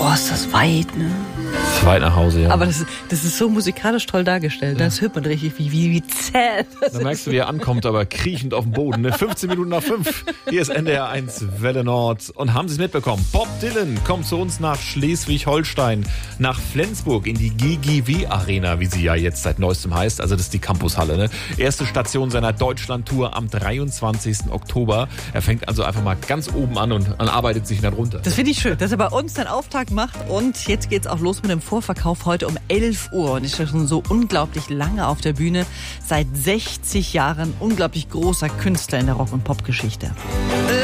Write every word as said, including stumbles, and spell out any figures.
Oh, ist das weit, ne? Ist weit nach Hause, ja. Aber das ist, das ist so musikalisch toll dargestellt. Ja. Das hört man richtig, wie, wie, wie zäh. Da merkst du, wie er ankommt, aber kriechend auf dem Boden. Ne? fünfzehn Minuten nach fünf. Hier ist N D R eins Welle Nord. Und haben Sie es mitbekommen? Bob Dylan kommt zu uns nach Schleswig-Holstein, nach Flensburg in die G G W Arena, wie sie ja jetzt seit neuestem heißt. Also das ist die Campushalle. Ne? Erste Station seiner Deutschland-Tour am dreiundzwanzigsten Oktober. Er fängt also einfach mal ganz oben an und, und arbeitet sich dann runter. Das finde ich schön, dass er bei uns den Auftakt macht. Und jetzt geht's auch los mit dem Vorverkauf heute um elf Uhr. Und ist ja schon so unglaublich lange auf der Bühne. Seit sechzig Jahren unglaublich großer Künstler in der Rock- und Pop-Geschichte.